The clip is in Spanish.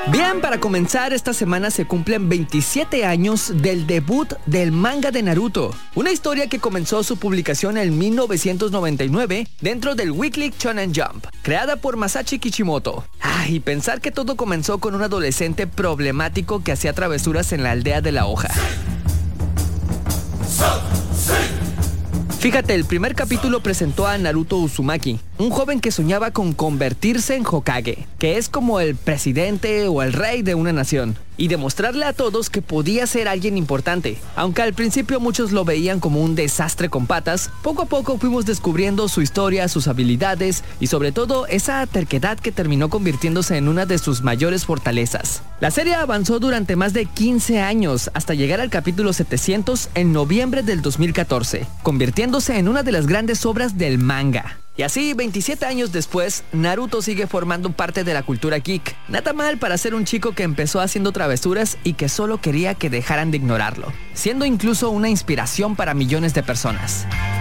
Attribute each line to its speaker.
Speaker 1: Bien, para comenzar, esta semana se cumplen 27 años del debut del manga de Naruto, una historia que comenzó su publicación en 1999 dentro del Weekly Shonen Jump, creada por Masashi Kishimoto. Y pensar que todo comenzó con un adolescente problemático que hacía travesuras en la aldea de la hoja. Fíjate, el primer capítulo presentó a Naruto Uzumaki, un joven que soñaba con convertirse en Hokage, que es como el presidente o el rey de una nación, y demostrarle a todos que podía ser alguien importante. Aunque al principio muchos lo veían como un desastre con patas, poco a poco fuimos descubriendo su historia, sus habilidades y sobre todo esa terquedad que terminó convirtiéndose en una de sus mayores fortalezas. La serie avanzó durante más de 15 años hasta llegar al capítulo 700 en noviembre del 2014, convirtiéndose en una de las grandes obras del manga. Y así, 27 años después, Naruto sigue formando parte de la cultura geek. Nada mal para ser un chico que empezó haciendo travesuras y que solo quería que dejaran de ignorarlo, siendo incluso una inspiración para millones de personas.